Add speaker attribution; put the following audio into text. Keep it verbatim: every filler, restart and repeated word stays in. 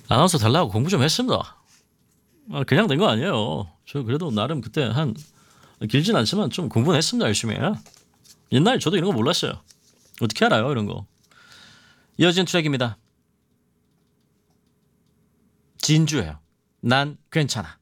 Speaker 1: 아나운서 달라고 공부 좀 했습니다. 아, 그냥 된 거 아니에요. 저 그래도 나름 그때 한 길진 않지만 좀 공부는 했습니다. 열심히. 옛날에 저도 이런 거 몰랐어요. 어떻게 알아요 이런 거. 이어진 트랙입니다. 진주예요. 난 괜찮아.